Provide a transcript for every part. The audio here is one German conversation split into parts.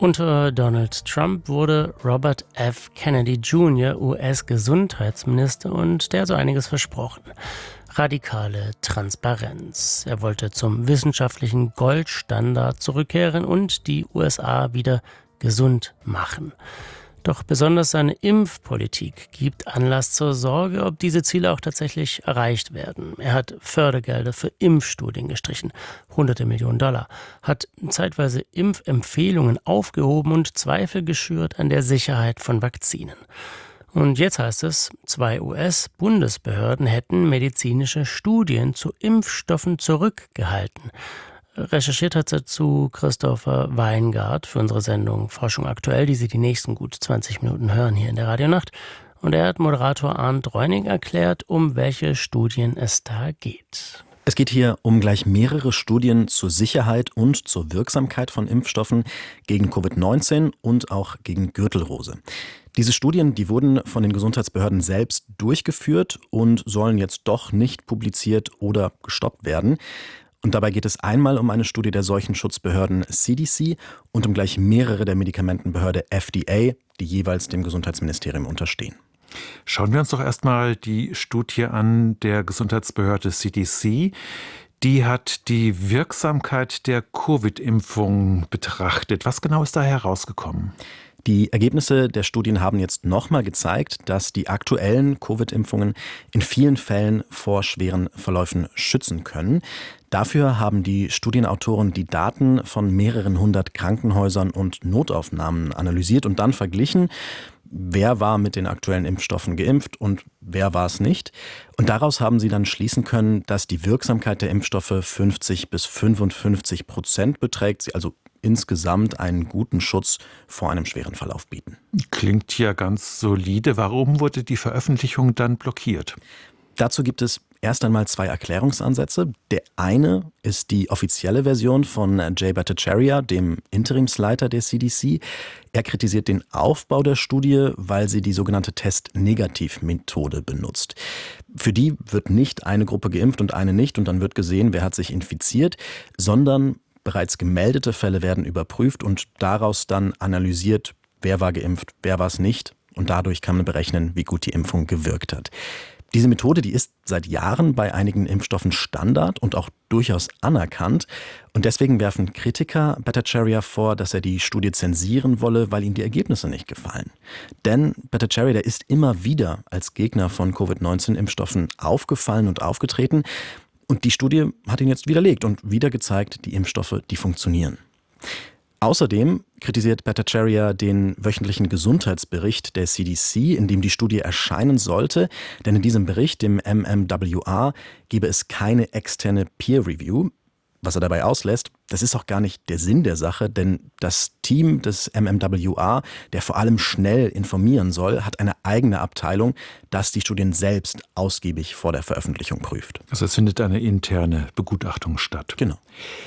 Unter Donald Trump wurde Robert F. Kennedy Jr. US-Gesundheitsminister und der hat so einiges versprochen. Radikale Transparenz. Er wollte zum wissenschaftlichen Goldstandard zurückkehren und die USA wieder gesund machen. Doch besonders seine Impfpolitik gibt Anlass zur Sorge, ob diese Ziele auch tatsächlich erreicht werden. Er hat Fördergelder für Impfstudien gestrichen, hunderte Millionen $, hat zeitweise Impfempfehlungen aufgehoben und Zweifel geschürt an der Sicherheit von Vakzinen. Und jetzt heißt es, 2 US-Bundesbehörden hätten medizinische Studien zu Impfstoffen zurückgehalten. Recherchiert hat dazu Christopher Weingart für unsere Sendung Forschung aktuell, die Sie die nächsten gut 20 Minuten hören hier in der Radionacht. Und er hat Moderator Arndt Reuning erklärt, um welche Studien es da geht. Es geht hier um gleich mehrere Studien zur Sicherheit und zur Wirksamkeit von Impfstoffen gegen Covid-19 und auch gegen Gürtelrose. Diese Studien, die wurden von den Gesundheitsbehörden selbst durchgeführt und sollen jetzt doch nicht publiziert oder gestoppt werden. Und dabei geht es einmal um eine Studie der Seuchenschutzbehörden CDC und um gleich mehrere der Medikamentenbehörde FDA, die jeweils dem Gesundheitsministerium unterstehen. Schauen wir uns doch erstmal die Studie an der Gesundheitsbehörde CDC. Die hat die Wirksamkeit der Covid-Impfung betrachtet. Was genau ist da herausgekommen? Die Ergebnisse der Studien haben jetzt nochmal gezeigt, dass die aktuellen Covid-Impfungen in vielen Fällen vor schweren Verläufen schützen können. Dafür haben die Studienautoren die Daten von mehreren hundert Krankenhäusern und Notaufnahmen analysiert und dann verglichen, wer war mit den aktuellen Impfstoffen geimpft und wer war es nicht. Und daraus haben sie dann schließen können, dass die Wirksamkeit der Impfstoffe 50-55% beträgt, sie also insgesamt einen guten Schutz vor einem schweren Verlauf bieten. Klingt ja ganz solide. Warum wurde die Veröffentlichung dann blockiert? Dazu gibt es erst einmal 2 Erklärungsansätze. Der eine ist die offizielle Version von Jay Bhattacharya, dem Interimsleiter der CDC. Er kritisiert den Aufbau der Studie, weil sie die sogenannte Test-Negativ-Methode benutzt. Für die wird nicht eine Gruppe geimpft und eine nicht und dann wird gesehen, wer hat sich infiziert, sondern bereits gemeldete Fälle werden überprüft und daraus dann analysiert, wer war geimpft, wer war es nicht. Und dadurch kann man berechnen, wie gut die Impfung gewirkt hat. Diese Methode, die ist seit Jahren bei einigen Impfstoffen Standard und auch durchaus anerkannt. Und deswegen werfen Kritiker Bhattacharya vor, dass er die Studie zensieren wolle, weil ihm die Ergebnisse nicht gefallen. Denn Bhattacharya, der ist immer wieder als Gegner von Covid-19-Impfstoffen aufgefallen und aufgetreten. Und die Studie hat ihn jetzt widerlegt und wieder gezeigt, die Impfstoffe, die funktionieren. Außerdem kritisiert Bhattacharya den wöchentlichen Gesundheitsbericht der CDC, in dem die Studie erscheinen sollte. Denn in diesem Bericht, dem MMWR, gebe es keine externe Peer Review. Was er dabei auslässt, das ist auch gar nicht der Sinn der Sache, denn das Team des MMWR, der vor allem schnell informieren soll, hat eine eigene Abteilung, das die Studien selbst ausgiebig vor der Veröffentlichung prüft. Also es findet eine interne Begutachtung statt. Genau.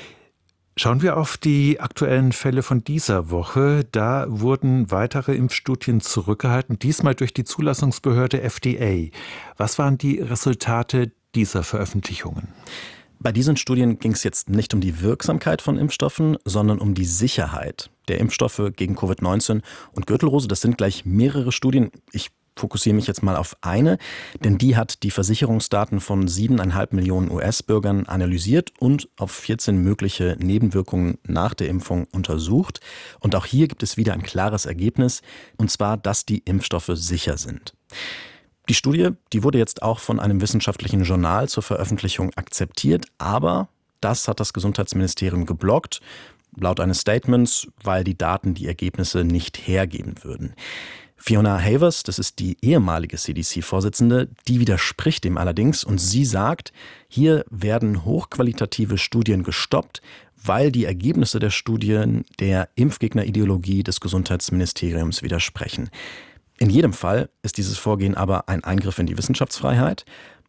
Schauen wir auf die aktuellen Fälle von dieser Woche. Da wurden weitere Impfstudien zurückgehalten, diesmal durch die Zulassungsbehörde FDA. Was waren die Resultate dieser Veröffentlichungen? Bei diesen Studien ging es jetzt nicht um die Wirksamkeit von Impfstoffen, sondern um die Sicherheit der Impfstoffe gegen Covid-19 und Gürtelrose. Das sind gleich mehrere Studien. Ich fokussiere mich jetzt mal auf eine, denn die hat die Versicherungsdaten von 7,5 Millionen US-Bürgern analysiert und auf 14 mögliche Nebenwirkungen nach der Impfung untersucht. Und auch hier gibt es wieder ein klares Ergebnis, und zwar, dass die Impfstoffe sicher sind. Die Studie, die wurde jetzt auch von einem wissenschaftlichen Journal zur Veröffentlichung akzeptiert, aber das hat das Gesundheitsministerium geblockt, laut eines Statements, weil die Daten die Ergebnisse nicht hergeben würden. Fiona Havers, das ist die ehemalige CDC-Vorsitzende, die widerspricht dem allerdings und sie sagt, hier werden hochqualitative Studien gestoppt, weil die Ergebnisse der Studien der Impfgegnerideologie des Gesundheitsministeriums widersprechen. In jedem Fall ist dieses Vorgehen aber ein Eingriff in die Wissenschaftsfreiheit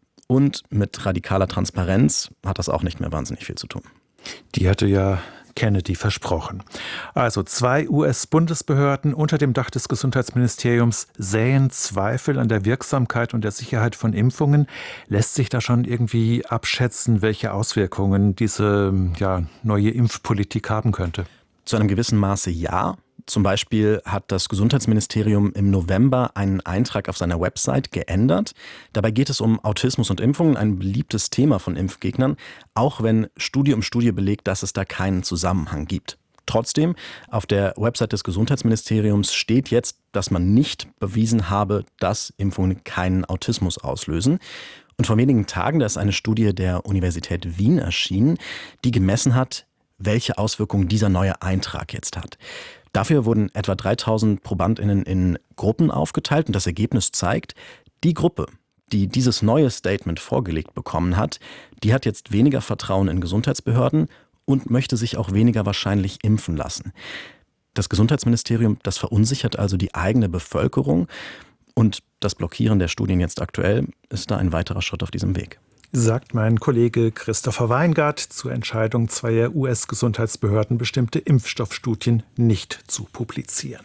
und mit radikaler Transparenz hat das auch nicht mehr wahnsinnig viel zu tun. Die hatte ja Kennedy versprochen. Also 2 US-Bundesbehörden unter dem Dach des Gesundheitsministeriums säen Zweifel an der Wirksamkeit und der Sicherheit von Impfungen. Lässt sich da schon irgendwie abschätzen, welche Auswirkungen diese neue Impfpolitik haben könnte? Zu einem gewissen Maße ja. Zum Beispiel hat das Gesundheitsministerium im November einen Eintrag auf seiner Website geändert. Dabei geht es um Autismus und Impfungen, ein beliebtes Thema von Impfgegnern, auch wenn Studie um Studie belegt, dass es da keinen Zusammenhang gibt. Trotzdem, auf der Website des Gesundheitsministeriums steht jetzt, dass man nicht bewiesen habe, dass Impfungen keinen Autismus auslösen. Und vor wenigen Tagen, da ist eine Studie der Universität Wien erschienen, die gemessen hat, welche Auswirkungen dieser neue Eintrag jetzt hat. Dafür wurden etwa 3000 ProbandInnen in Gruppen aufgeteilt und das Ergebnis zeigt, die Gruppe, die dieses neue Statement vorgelegt bekommen hat, die hat jetzt weniger Vertrauen in Gesundheitsbehörden und möchte sich auch weniger wahrscheinlich impfen lassen. Das Gesundheitsministerium, das verunsichert also die eigene Bevölkerung und das Blockieren der Studien jetzt aktuell ist da ein weiterer Schritt auf diesem Weg. Sagt mein Kollege Christopher Weingart zur Entscheidung zweier US-Gesundheitsbehörden, bestimmte Impfstoffstudien nicht zu publizieren.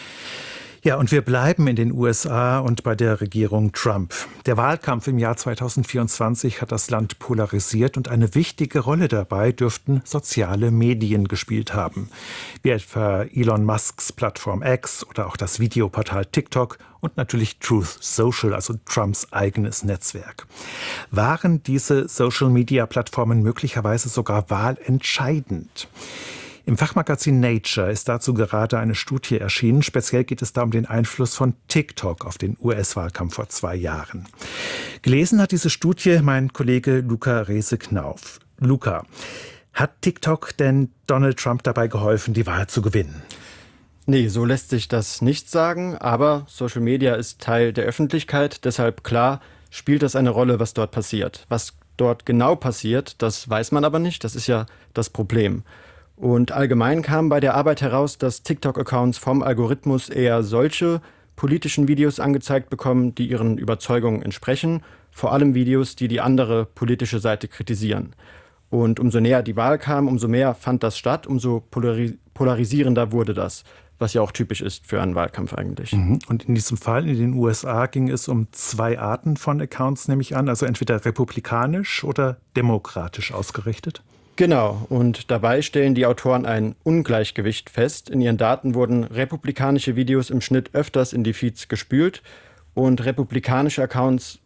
Ja, und wir bleiben in den USA und bei der Regierung Trump. Der Wahlkampf im Jahr 2024 hat das Land polarisiert und eine wichtige Rolle dabei dürften soziale Medien gespielt haben. Wie etwa Elon Musks Plattform X oder auch das Videoportal TikTok und natürlich Truth Social, also Trumps eigenes Netzwerk. Waren diese Social-Media-Plattformen möglicherweise sogar wahlentscheidend? Im Fachmagazin Nature ist dazu gerade eine Studie erschienen. Speziell geht es da um den Einfluss von TikTok auf den US-Wahlkampf vor 2 Jahren. Gelesen hat diese Studie mein Kollege Luca Rehse-Knauf. Luca, hat TikTok denn Donald Trump dabei geholfen, die Wahl zu gewinnen? Nee, so lässt sich das nicht sagen, aber Social Media ist Teil der Öffentlichkeit, deshalb klar spielt das eine Rolle, was dort passiert. Was dort genau passiert, das weiß man aber nicht, das ist ja das Problem. Und allgemein kam bei der Arbeit heraus, dass TikTok-Accounts vom Algorithmus eher solche politischen Videos angezeigt bekommen, die ihren Überzeugungen entsprechen, vor allem Videos, die die andere politische Seite kritisieren. Und umso näher die Wahl kam, umso mehr fand das statt, umso polarisierender wurde das, was ja auch typisch ist für einen Wahlkampf eigentlich. Und in diesem Fall in den USA ging es um 2 Arten von Accounts, nehme ich an, also entweder republikanisch oder demokratisch ausgerichtet? Genau, und dabei stellen die Autoren ein Ungleichgewicht fest. In ihren Daten wurden republikanische Videos im Schnitt öfters in die Feeds gespült und republikanischen Accounts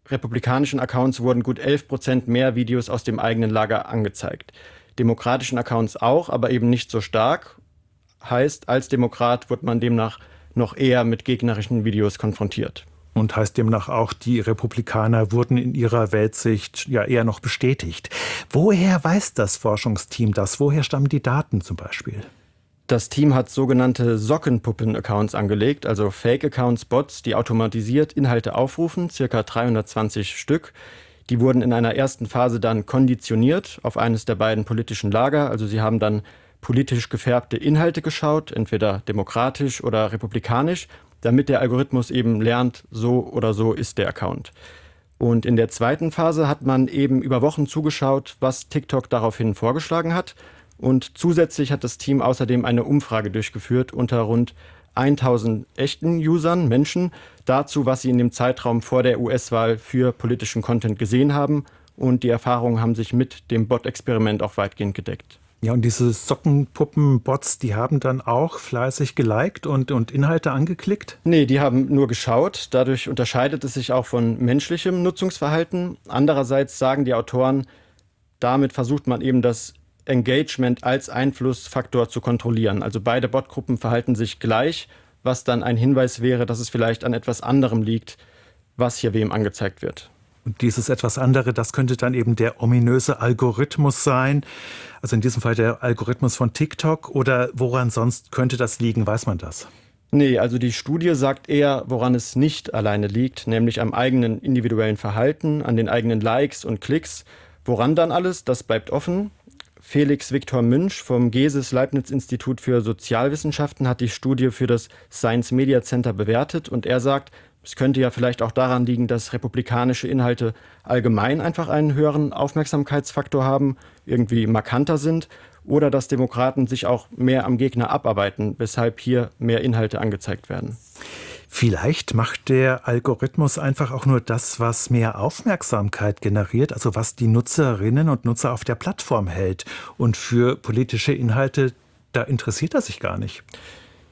wurden gut 11% mehr Videos aus dem eigenen Lager angezeigt. Demokratischen Accounts auch, aber eben nicht so stark. Heißt, als Demokrat wird man demnach noch eher mit gegnerischen Videos konfrontiert. Und heißt demnach auch, die Republikaner wurden in ihrer Weltsicht ja eher noch bestätigt. Woher weiß das Forschungsteam das? Woher stammen die Daten zum Beispiel? Das Team hat sogenannte Sockenpuppen-Accounts angelegt, also Fake-Accounts, Bots, die automatisiert Inhalte aufrufen, ca. 320 Stück. Die wurden in einer ersten Phase dann konditioniert auf eines der beiden politischen Lager. Also sie haben dann politisch gefärbte Inhalte geschaut, entweder demokratisch oder republikanisch, damit der Algorithmus eben lernt, so oder so ist der Account. Und in der zweiten Phase hat man eben über Wochen zugeschaut, was TikTok daraufhin vorgeschlagen hat. Und zusätzlich hat das Team außerdem eine Umfrage durchgeführt unter rund 1000 echten Usern, Menschen, dazu, was sie in dem Zeitraum vor der US-Wahl für politischen Content gesehen haben. Und die Erfahrungen haben sich mit dem Bot-Experiment auch weitgehend gedeckt. Ja, und diese Sockenpuppen-Bots, die haben dann auch fleißig geliked und Inhalte angeklickt? Nee, die haben nur geschaut. Dadurch unterscheidet es sich auch von menschlichem Nutzungsverhalten. Andererseits sagen die Autoren, damit versucht man eben das Engagement als Einflussfaktor zu kontrollieren. Also beide Botgruppen verhalten sich gleich, was dann ein Hinweis wäre, dass es vielleicht an etwas anderem liegt, was hier wem angezeigt wird. Und dieses etwas andere, das könnte dann eben der ominöse Algorithmus sein. Also in diesem Fall der Algorithmus von TikTok. Oder woran sonst könnte das liegen? Weiß man das? Nee, also die Studie sagt eher, woran es nicht alleine liegt, nämlich am eigenen individuellen Verhalten, an den eigenen Likes und Klicks. Woran dann alles, das bleibt offen. Felix Viktor Münch vom Geses-Leibniz-Institut für Sozialwissenschaften hat die Studie für das Science Media Center bewertet und er sagt, es könnte ja vielleicht auch daran liegen, dass republikanische Inhalte allgemein einfach einen höheren Aufmerksamkeitsfaktor haben, irgendwie markanter sind, oder dass Demokraten sich auch mehr am Gegner abarbeiten, weshalb hier mehr Inhalte angezeigt werden. Vielleicht macht der Algorithmus einfach auch nur das, was mehr Aufmerksamkeit generiert, also was die Nutzerinnen und Nutzer auf der Plattform hält. Und für politische Inhalte, da interessiert er sich gar nicht.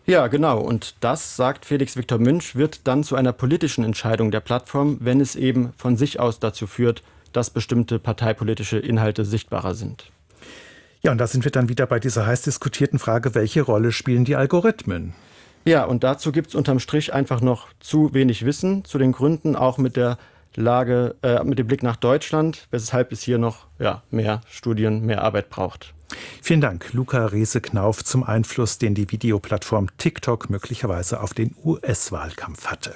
Ja, genau. Und das, sagt Felix Viktor Münch, wird dann zu einer politischen Entscheidung der Plattform, wenn es eben von sich aus dazu führt, dass bestimmte parteipolitische Inhalte sichtbarer sind. Ja, und da sind wir dann wieder bei dieser heiß diskutierten Frage, welche Rolle spielen die Algorithmen? Ja, und dazu gibt es unterm Strich einfach noch zu wenig Wissen zu den Gründen, auch mit der Lage, mit dem Blick nach Deutschland, weshalb es hier noch mehr Studien, mehr Arbeit braucht. Vielen Dank, Luca Reese-Knauf, zum Einfluss, den die Videoplattform TikTok möglicherweise auf den US-Wahlkampf hatte.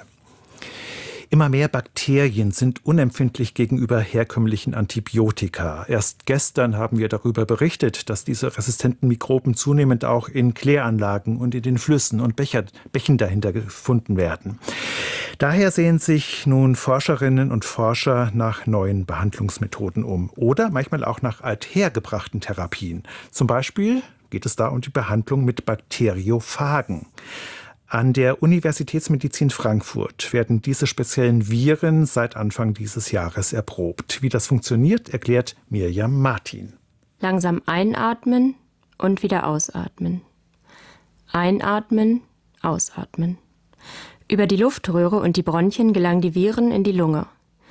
Immer mehr Bakterien sind unempfindlich gegenüber herkömmlichen Antibiotika. Erst gestern haben wir darüber berichtet, dass diese resistenten Mikroben zunehmend auch in Kläranlagen und in den Flüssen und Bächen dahinter gefunden werden. Daher sehen sich nun Forscherinnen und Forscher nach neuen Behandlungsmethoden um oder manchmal auch nach althergebrachten Therapien. Zum Beispiel geht es da um die Behandlung mit Bakteriophagen. An der Universitätsmedizin Frankfurt werden diese speziellen Viren seit Anfang dieses Jahres erprobt. Wie das funktioniert, erklärt Mirjam Martin. Langsam einatmen und wieder ausatmen. Einatmen, ausatmen. Über die Luftröhre und die Bronchien gelangen die Viren in die Lunge.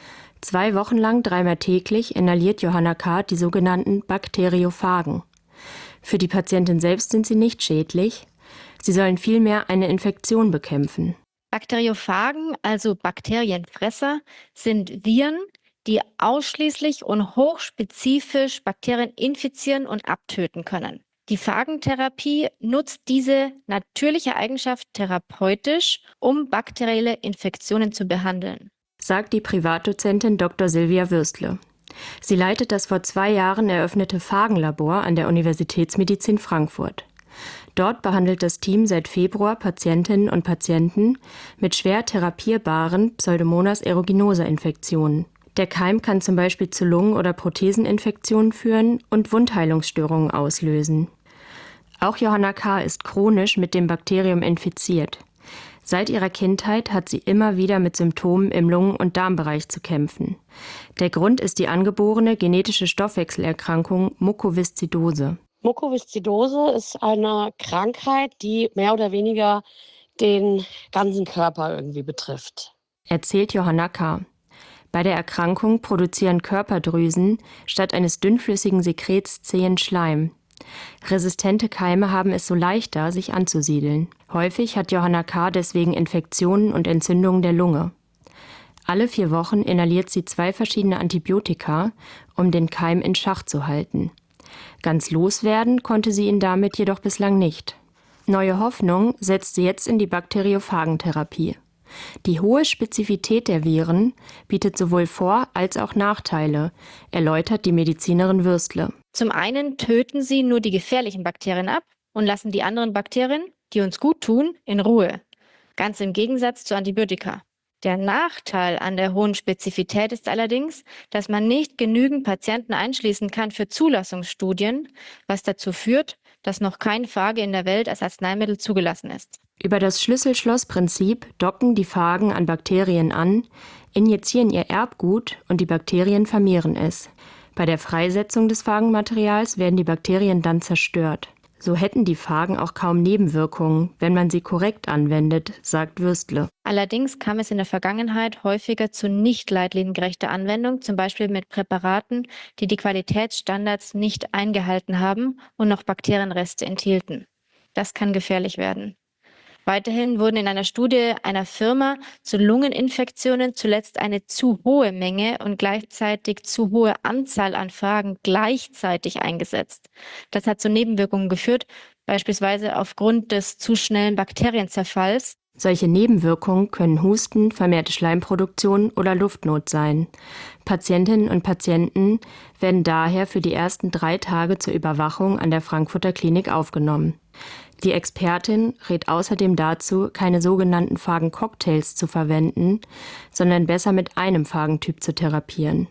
2 Wochen lang 3-mal täglich inhaliert Johanna K. die sogenannten Bakteriophagen. Für die Patientin selbst sind sie nicht schädlich. Sie sollen vielmehr eine Infektion bekämpfen. Bakteriophagen, also Bakterienfresser, sind Viren, die ausschließlich und hochspezifisch Bakterien infizieren und abtöten können. Die Phagentherapie nutzt diese natürliche Eigenschaft therapeutisch, um bakterielle Infektionen zu behandeln, sagt die Privatdozentin Dr. Silvia Würstle. Sie leitet das vor 2 Jahren eröffnete Phagenlabor an der Universitätsmedizin Frankfurt. Dort behandelt das Team seit Februar Patientinnen und Patienten mit schwer therapierbaren Pseudomonas aeruginosa-Infektionen. Der Keim kann zum Beispiel zu Lungen- oder Protheseninfektionen führen und Wundheilungsstörungen auslösen. Auch Johanna K. ist chronisch mit dem Bakterium infiziert. Seit ihrer Kindheit hat sie immer wieder mit Symptomen im Lungen- und Darmbereich zu kämpfen. Der Grund ist die angeborene genetische Stoffwechselerkrankung Mukoviszidose. Mukoviszidose ist eine Krankheit, die mehr oder weniger den ganzen Körper irgendwie betrifft, erzählt Johanna K. Bei der Erkrankung produzieren Körperdrüsen statt eines dünnflüssigen Sekrets zähen Schleim. Resistente Keime haben es so leichter, sich anzusiedeln. Häufig hat Johanna K. deswegen Infektionen und Entzündungen der Lunge. Alle 4 Wochen inhaliert sie 2 verschiedene Antibiotika, um den Keim in Schach zu halten. Ganz loswerden konnte sie ihn damit jedoch bislang nicht. Neue Hoffnung setzt sie jetzt in die Bakteriophagentherapie. Die hohe Spezifität der Viren bietet sowohl Vor- als auch Nachteile, erläutert die Medizinerin Würstle. Zum einen töten sie nur die gefährlichen Bakterien ab und lassen die anderen Bakterien, die uns gut tun, in Ruhe. Ganz im Gegensatz zu Antibiotika. Der Nachteil an der hohen Spezifität ist allerdings, dass man nicht genügend Patienten einschließen kann für Zulassungsstudien, was dazu führt, dass noch kein Phage in der Welt als Arzneimittel zugelassen ist. Über das Schlüssel-Schloss-Prinzip docken die Phagen an Bakterien an, injizieren ihr Erbgut und die Bakterien vermehren es. Bei der Freisetzung des Phagenmaterials werden die Bakterien dann zerstört. So hätten die Phagen auch kaum Nebenwirkungen, wenn man sie korrekt anwendet, sagt Würstle. Allerdings kam es in der Vergangenheit häufiger zu nicht leitliniengerechter Anwendung, zum Beispiel mit Präparaten, die die Qualitätsstandards nicht eingehalten haben und noch Bakterienreste enthielten. Das kann gefährlich werden. Weiterhin wurden in einer Studie einer Firma zu Lungeninfektionen zuletzt eine zu hohe Menge und gleichzeitig zu hohe Anzahl an Phagen gleichzeitig eingesetzt. Das hat zu Nebenwirkungen geführt, beispielsweise aufgrund des zu schnellen Bakterienzerfalls. Solche Nebenwirkungen können Husten, vermehrte Schleimproduktion oder Luftnot sein. Patientinnen und Patienten werden daher für die ersten 3 Tage zur Überwachung an der Frankfurter Klinik aufgenommen. Die Expertin rät außerdem dazu, keine sogenannten Phagencocktails zu verwenden, sondern besser mit einem Phagentyp zu therapieren.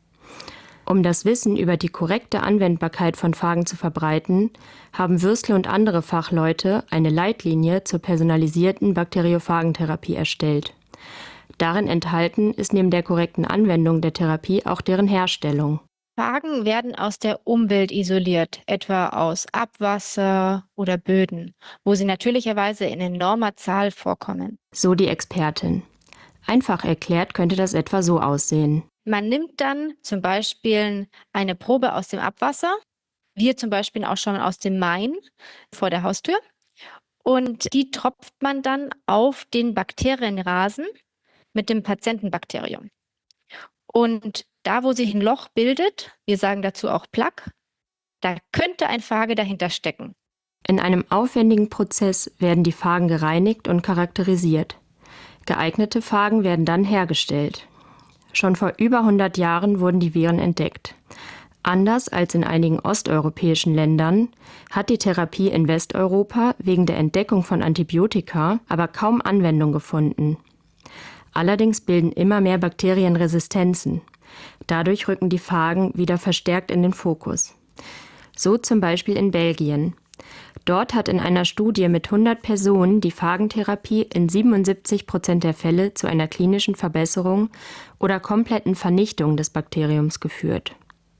Um das Wissen über die korrekte Anwendbarkeit von Phagen zu verbreiten, haben Würstle und andere Fachleute eine Leitlinie zur personalisierten Bakteriophagentherapie erstellt. Darin enthalten ist neben der korrekten Anwendung der Therapie auch deren Herstellung. Phagen werden aus der Umwelt isoliert, etwa aus Abwasser oder Böden, wo sie natürlicherweise in enormer Zahl vorkommen. So die Expertin. Einfach erklärt könnte das etwa so aussehen. Man nimmt dann zum Beispiel eine Probe aus dem Abwasser, wir zum Beispiel auch schon aus dem Main vor der Haustür, und die tropft man dann auf den Bakterienrasen mit dem Patientenbakterium. Und da, wo sich ein Loch bildet, wir sagen dazu auch Plaque, da könnte ein Phage dahinter stecken. In einem aufwendigen Prozess werden die Phagen gereinigt und charakterisiert. Geeignete Phagen werden dann hergestellt. Schon vor über 100 Jahren wurden die Viren entdeckt. Anders als in einigen osteuropäischen Ländern hat die Therapie in Westeuropa wegen der Entdeckung von Antibiotika aber kaum Anwendung gefunden. Allerdings bilden immer mehr Bakterien Resistenzen. Dadurch rücken die Phagen wieder verstärkt in den Fokus. So zum Beispiel in Belgien. Dort hat in einer Studie mit 100 Personen die Phagentherapie in 77% der Fälle zu einer klinischen Verbesserung oder kompletten Vernichtung des Bakteriums geführt.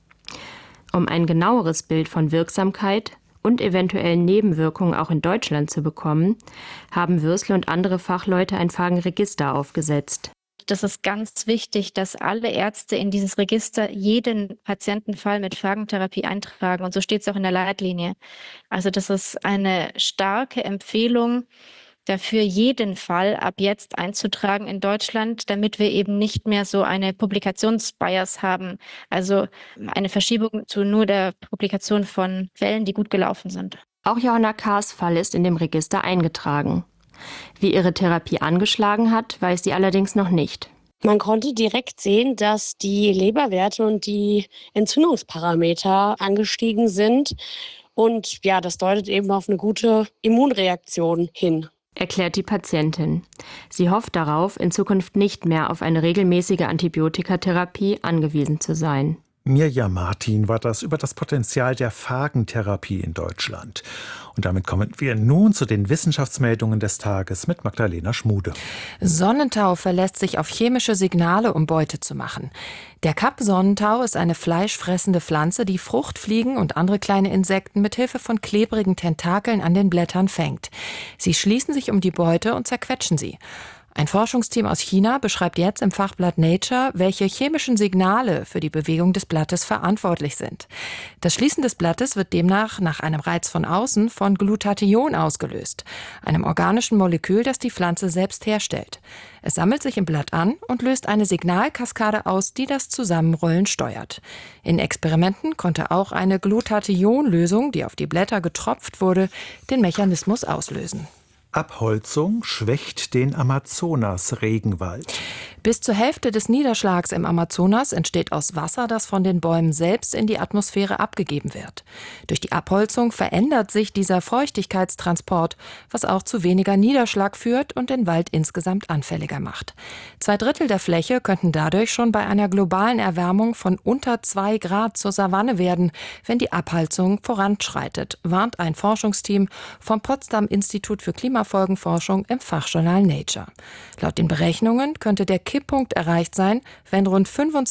Um ein genaueres Bild von Wirksamkeit und eventuellen Nebenwirkungen auch in Deutschland zu bekommen, haben Würstle und andere Fachleute ein Phagenregister aufgesetzt. Das ist ganz wichtig, dass alle Ärzte in dieses Register jeden Patientenfall mit Phagentherapie eintragen. Und so steht es auch in der Leitlinie. Also das ist eine starke Empfehlung, dafür jeden Fall ab jetzt einzutragen in Deutschland, damit wir eben nicht mehr so eine Publikationsbias haben. Also eine Verschiebung zu nur der Publikation von Fällen, die gut gelaufen sind. Auch Johanna Kahrs Fall ist in dem Register eingetragen. Wie ihre Therapie angeschlagen hat, weiß sie allerdings noch nicht. Man konnte direkt sehen, dass die Leberwerte und die Entzündungsparameter angestiegen sind. Und ja, das deutet eben auf eine gute Immunreaktion hin. Erklärt die Patientin. Sie hofft darauf, in Zukunft nicht mehr auf eine regelmäßige Antibiotikatherapie angewiesen zu sein. Mirjam Martin war das über das Potenzial der Phagentherapie in Deutschland. Und damit kommen wir nun zu den Wissenschaftsmeldungen des Tages mit Magdalena Schmude. Sonnentau verlässt sich auf chemische Signale, um Beute zu machen. Der Kapp-Sonnentau ist eine fleischfressende Pflanze, die Fruchtfliegen und andere kleine Insekten mit Hilfe von klebrigen Tentakeln an den Blättern fängt. Sie schließen sich um die Beute und zerquetschen sie. Ein Forschungsteam aus China beschreibt jetzt im Fachblatt Nature, welche chemischen Signale für die Bewegung des Blattes verantwortlich sind. Das Schließen des Blattes wird demnach nach einem Reiz von außen von Glutathion ausgelöst, einem organischen Molekül, das die Pflanze selbst herstellt. Es sammelt sich im Blatt an und löst eine Signalkaskade aus, die das Zusammenrollen steuert. In Experimenten konnte auch eine Glutathion-Lösung, die auf die Blätter getropft wurde, den Mechanismus auslösen. Abholzung schwächt den Amazonas-Regenwald. Bis zur Hälfte des Niederschlags im Amazonas entsteht aus Wasser, das von den Bäumen selbst in die Atmosphäre abgegeben wird. Durch die Abholzung verändert sich dieser Feuchtigkeitstransport, was auch zu weniger Niederschlag führt und den Wald insgesamt anfälliger macht. 2/3 der Fläche könnten dadurch schon bei einer globalen Erwärmung von unter 2 Grad zur Savanne werden, wenn die Abholzung voranschreitet, warnt ein Forschungsteam vom Potsdam Institut für Klimafolgenforschung im Fachjournal Nature. Laut den Berechnungen könnte der Kipppunkt erreicht sein, wenn rund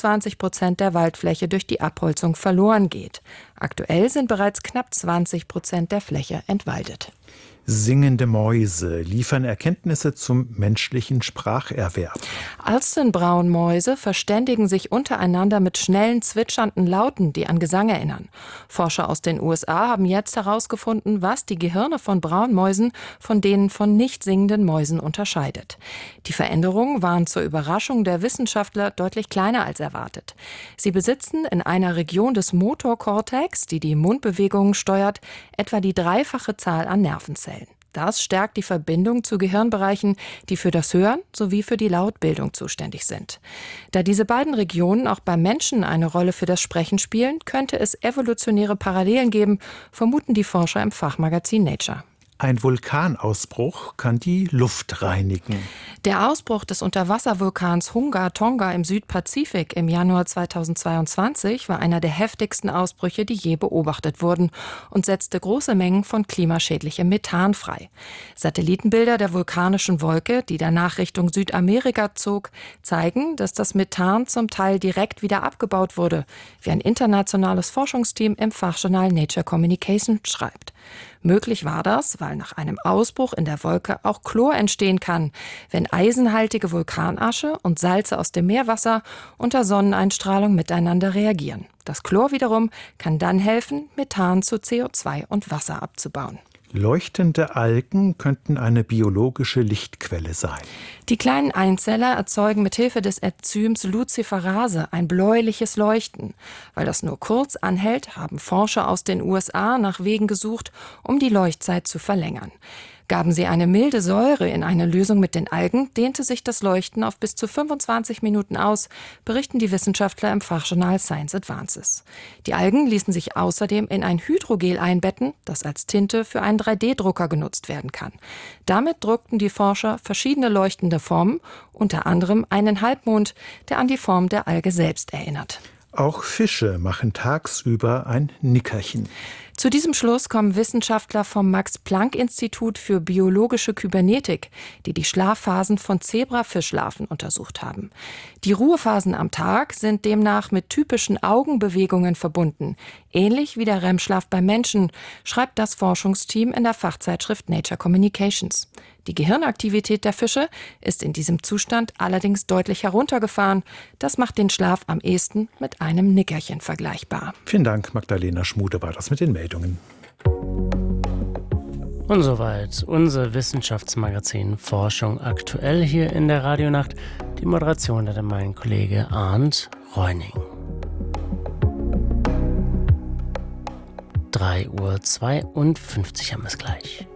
25% der Waldfläche durch die Abholzung verloren geht. Aktuell sind bereits knapp 20% der Fläche entwaldet. Singende Mäuse liefern Erkenntnisse zum menschlichen Spracherwerb. Alstenbraunmäuse verständigen sich untereinander mit schnellen, zwitschernden Lauten, die an Gesang erinnern. Forscher aus den USA haben jetzt herausgefunden, was die Gehirne von Braunmäusen von denen von nicht singenden Mäusen unterscheidet. Die Veränderungen waren zur Überraschung der Wissenschaftler deutlich kleiner als erwartet. Sie besitzen in einer Region des Motorkortex, die die Mundbewegungen steuert, etwa die 3-fache Zahl an Nervenzellen. Das stärkt die Verbindung zu Gehirnbereichen, die für das Hören sowie für die Lautbildung zuständig sind. Da diese beiden Regionen auch beim Menschen eine Rolle für das Sprechen spielen, könnte es evolutionäre Parallelen geben, vermuten die Forscher im Fachmagazin Nature. Ein Vulkanausbruch kann die Luft reinigen. Der Ausbruch des Unterwasservulkans Hunga Tonga im Südpazifik im Januar 2022 war einer der heftigsten Ausbrüche, die je beobachtet wurden und setzte große Mengen von klimaschädlichem Methan frei. Satellitenbilder der vulkanischen Wolke, die danach Richtung Südamerika zog, zeigen, dass das Methan zum Teil direkt wieder abgebaut wurde, wie ein internationales Forschungsteam im Fachjournal Nature Communications schreibt. Möglich war das, weil nach einem Ausbruch in der Wolke auch Chlor entstehen kann, wenn eisenhaltige Vulkanasche und Salze aus dem Meerwasser unter Sonneneinstrahlung miteinander reagieren. Das Chlor wiederum kann dann helfen, Methan zu CO2 und Wasser abzubauen. Leuchtende Algen könnten eine biologische Lichtquelle sein. Die kleinen Einzeller erzeugen mithilfe des Enzyms Luciferase ein bläuliches Leuchten. Weil das nur kurz anhält, haben Forscher aus den USA nach Wegen gesucht, um die Leuchtzeit zu verlängern. Gaben sie eine milde Säure in eine Lösung mit den Algen, dehnte sich das Leuchten auf bis zu 25 Minuten aus, berichten die Wissenschaftler im Fachjournal Science Advances. Die Algen ließen sich außerdem in ein Hydrogel einbetten, das als Tinte für einen 3D-Drucker genutzt werden kann. Damit druckten die Forscher verschiedene leuchtende Formen, unter anderem einen Halbmond, der an die Form der Alge selbst erinnert. Auch Fische machen tagsüber ein Nickerchen. Zu diesem Schluss kommen Wissenschaftler vom Max-Planck-Institut für biologische Kybernetik, die die Schlafphasen von Zebrafischlarven untersucht haben. Die Ruhephasen am Tag sind demnach mit typischen Augenbewegungen verbunden, ähnlich wie der REM-Schlaf beim Menschen, schreibt das Forschungsteam in der Fachzeitschrift Nature Communications. Die Gehirnaktivität der Fische ist in diesem Zustand allerdings deutlich heruntergefahren. Das macht den Schlaf am ehesten mit einem Nickerchen vergleichbar. Vielen Dank, Magdalena Schmude, war das mit den Meldungen. Und soweit unser Wissenschaftsmagazin Forschung aktuell hier in der Radionacht. Die Moderation hatte mein Kollege Arndt Reuning. 3:52 Uhr haben wir es gleich.